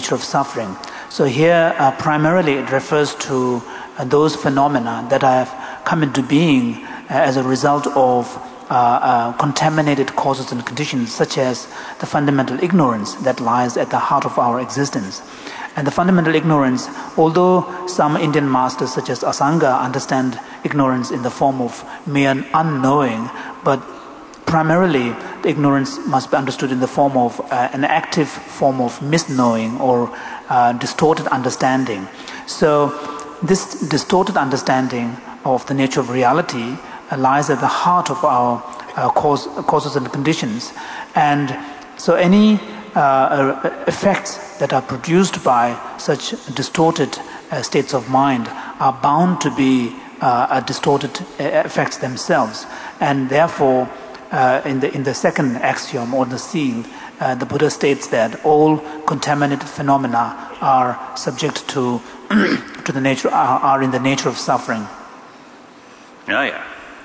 nature of suffering. So here, primarily, it refers to those phenomena that have come into being as a result of contaminated causes and conditions, such as the fundamental ignorance that lies at the heart of our existence. And the fundamental ignorance, although some Indian masters such as Asanga understand ignorance in the form of mere unknowing, but primarily the ignorance must be understood in the form of an active form of misknowing or distorted understanding. So this distorted understanding of the nature of reality lies at the heart of our causes and conditions. And so any effects that are produced by such distorted states of mind are bound to be distorted effects themselves. And therefore, in the second axiom or the seal, the Buddha states that all contaminated phenomena are subject to the nature, are in the nature of suffering. Yeah.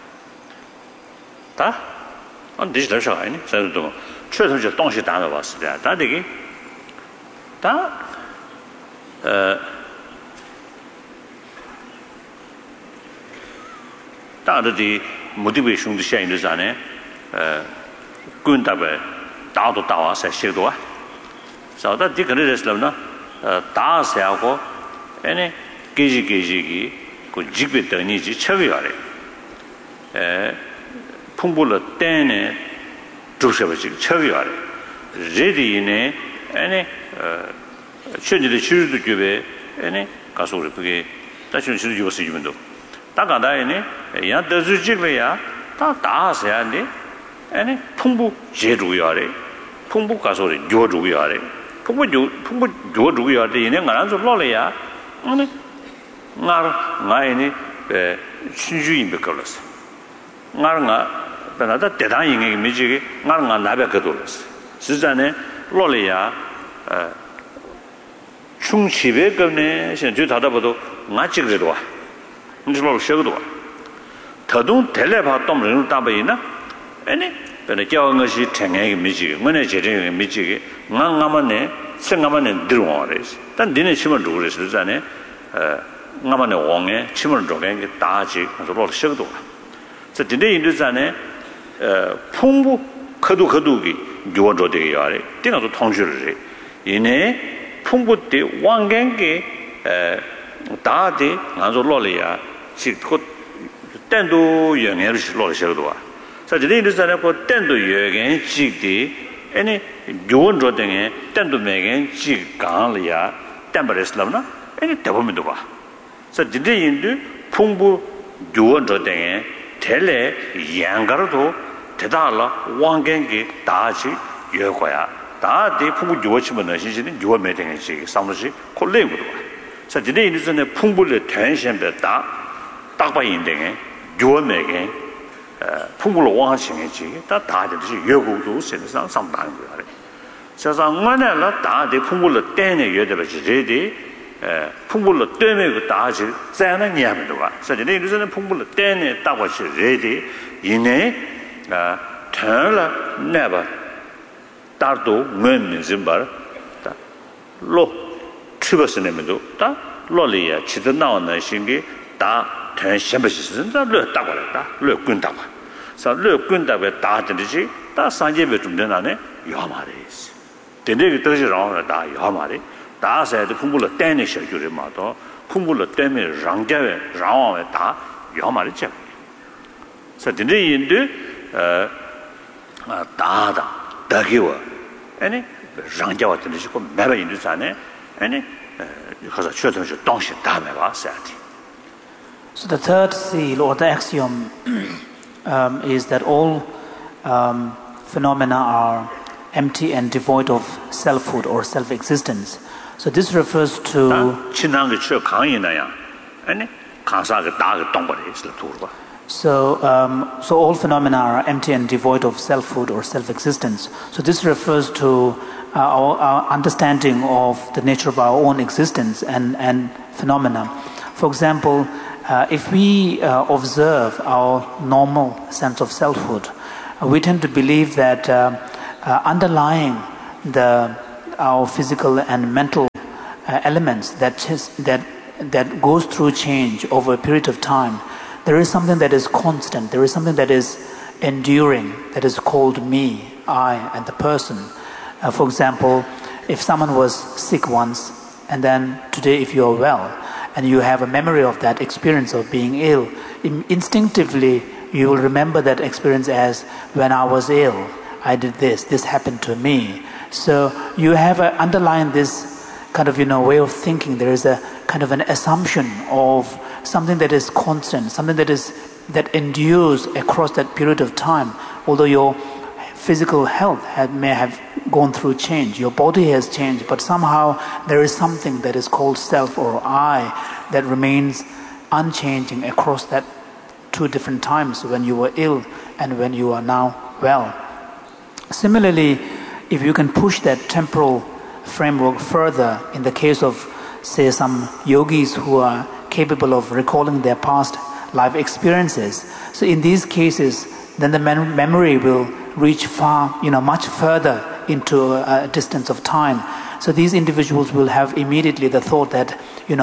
다 디지털 시간이 저도 최소적 동시 단어 봤습니다. 다 되게 다 다들이 모티베이션도 시행도 전에 군답에 다도 다와서 시도와 저도 디그레스로나 다세하고 에네 계지기 그 직배더니지 처비하래 풍불로 때네 조셔버지 처비하래 레디네 에네 현재의 주주도 교배 에네 가서 그게 다시 주주 주어서 주면도 다가다에네 야 더주직래야 다 다세야네 에네 풍부 제주야래 풍부 가서 요주야래 풍부 요주야래 얘네 가서 놀래야 아니 나에네 신주인 베컬스 나가 나다 대단히 미지게 나가 나베거도스实战에 로레야 충치베 겁네 현재 다다보도 나직래도 와 인지로 쉬어도 와 더동 텔레바 덤을 따바이나 아니 근데 겨운 것이 탱하게 미지게 뭐네 제정에 미지게 나가만네 생가만네 들어와래스 단 니네 심을 누구래实战에 나만네 왕에 침을 dro게 다지 그래서 로를 쉬어도 와 저 근데 인도산에 풍부 거두기 요조되게 야래 띵아도 통주를 이내 풍부 때 왕겐게 다데 안조 로리아 지고 땐도 영해를 로를 쉬어도 와 저 근데 인도산에 그 땐도 여겐 지디 아니 요조되게 땐도 매겐 지 강리아 템버레스라나 아니 대범도 봐 저 근데 인도 풍부 요조되게 텔레 양가로도 대다라 왕겐게 다지 여거야 다디 풍부 요치면 신신은 요매 되는지 상무시 콜레고도 봐. 자, 지네 인도전에 풍부를 전신배다 딱바 인댕에 요매게 풍부로 왕하시는지 다 다들이 여고도 세상 상당한 거야. 세상 안에라 다디 풍부를 때내 여들지 제디 풍불로 때문에 그 다지 자는 이야기도 봐. 그래서 내 인도는 풍불로 때문에 따고시 레디 이내 털라 네바 따도 면민진 바 로 추버스네면도 다 로리야 치드 나오는 신기 다 전심버시는 다로 따고랬다. 로 군다고. 그래서 로 군다고 다든지 다 산제베 좀 되나네. 요마레스. 근데 그 뜻이랑 다 요마레. 다세도 풍불로 때내 셔주를 마도 풍불로 때문에 랑자에 랑와에 다 요마를 쳐. 그래서 근데 인도 다다 다기와 아니 랑자와 뜻이고 매바 인도산에 아니 가서 최선을 동시 다음에 와서야지. So the third seal or the axiom is that all phenomena are empty and devoid of selfhood or self-existence. So this refers to so all phenomena are empty and devoid of selfhood or self-existence. So this refers to our understanding of the nature of our own existence and phenomena. For example, if we observe our normal sense of selfhood, we tend to believe that underlying our physical and mental elements that goes through change over a period of time, there is something that is constant, there is something that is enduring, that is called me, I, and the person. For example, if someone was sick once, and then today if you are well, and you have a memory of that experience of being ill, instinctively you will remember that experience as, when I was ill, I did this happened to me. So you have underlying this kind of way of thinking. There is a kind of an assumption of something that is constant, something that endures across that period of time. Although your physical health may have gone through change, your body has changed, but somehow there is something that is called self or I that remains unchanging across that two different times, when you were ill and when you are now well. Similarly, if you can push that temporal framework further, in the case of, say, some yogis who are capable of recalling their past life experiences, so in these cases, then the memory will reach far, much further into a distance of time. So these individuals will have immediately the thought that,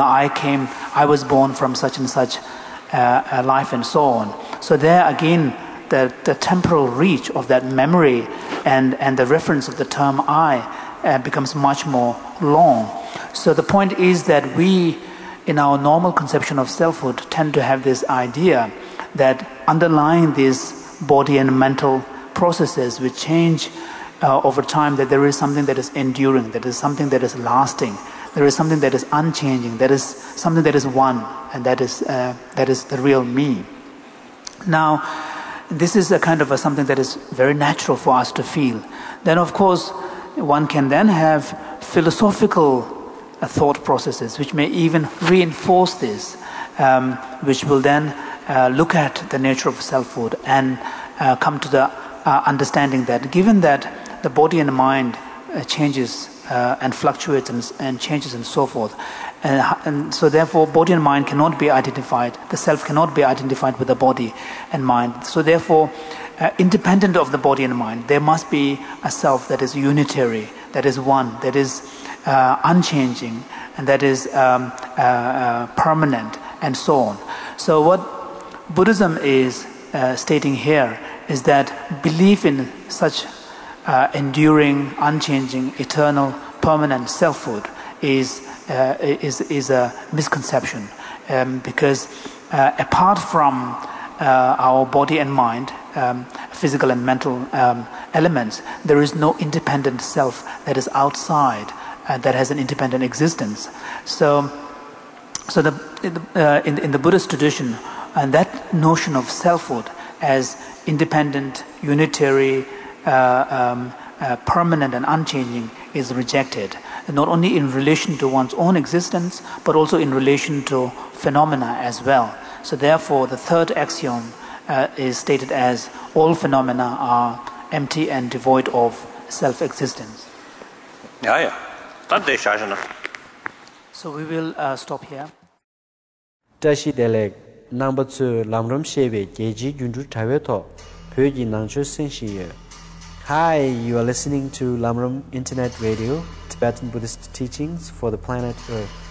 I was born from such and such a life and so on. So there again, the temporal reach of that memory and the reference of the term I becomes much more long. So the point is that we, in our normal conception of selfhood, tend to have this idea that underlying these body and mental processes which change over time, that there is something that is enduring, that is something that is lasting, there is something that is unchanging, that is something that is one, and that is the real me. Now, this is a kind of something that is very natural for us to feel. Then, of course, one can then have philosophical thought processes which may even reinforce this, which will then look at the nature of selfhood and come to the understanding that given that the body and mind changes and fluctuates and changes and so forth, and so therefore body and mind cannot be identified, the self cannot be identified with the body and mind. So therefore, independent of the body and mind, there must be a self that is unitary, that is one, that is unchanging, and that is permanent, and so on. So what Buddhism is stating here is that belief in such enduring, unchanging, eternal, permanent selfhood is a misconception, because apart from our body and mind, physical and mental elements, there is no independent self that is outside, that has an independent existence. So in the Buddhist tradition, and that notion of selfhood as independent, unitary, permanent and unchanging is rejected, not only in relation to one's own existence, but also in relation to phenomena as well. So therefore, the third axiom is stated as all phenomena are empty and devoid of self-existence. So we will stop here. Tashi Delek number 2 Lamram Shebe Geji Jundu Taweto Pyoji Nangcho Senshiye. Hi, you are listening to Lamram Internet Radio, Tibetan Buddhist teachings for the planet Earth.